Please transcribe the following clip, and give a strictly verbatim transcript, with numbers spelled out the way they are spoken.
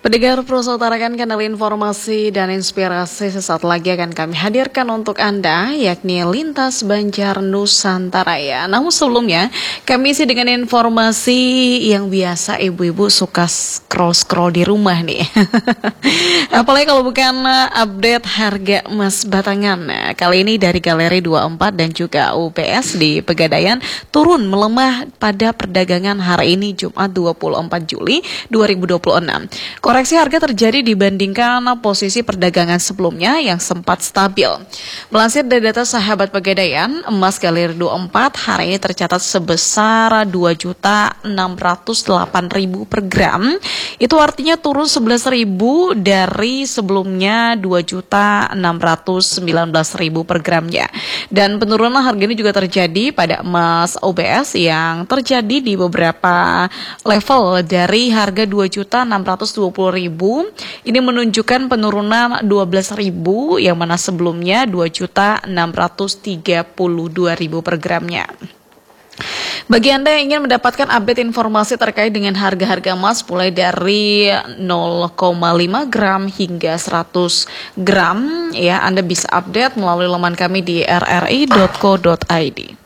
Pendengar Pros utarakan kanal informasi dan inspirasi sesaat lagi akan kami hadirkan untuk Anda, yakni Lintas Banjar Nusantara ya. Namun sebelumnya, kami isi dengan informasi yang biasa ibu-ibu suka scroll-scroll di rumah nih. Apalagi kalau bukan update harga emas batangan. Nah, kali ini dari Galeri dua puluh empat dan juga U P S di Pegadaian turun melemah pada perdagangan hari ini Jumat dua puluh empat Juli dua ribu dua puluh enam. Koreksi harga terjadi dibandingkan posisi perdagangan sebelumnya yang sempat stabil. Melansir dari data Sahabat Pegadaian, emas Galeri dua puluh empat hari ini tercatat sebesar dua juta enam ratus delapan ribu per gram. Itu artinya turun sebelas ribu dari sebelumnya dua juta enam ratus sembilan belas ribu per gramnya. Dan penurunan harga ini juga terjadi pada emas O B S yang terjadi di beberapa level dari harga dua juta enam ratus dua puluh ribu. Ini menunjukkan penurunan dua belas ribu yang mana sebelumnya dua juta enam ratus tiga puluh dua ribu per gramnya. Bagi Anda yang ingin mendapatkan update informasi terkait dengan harga-harga emas mulai dari nol koma lima gram hingga seratus gram ya, Anda bisa update melalui laman kami di r r i dot co dot i d.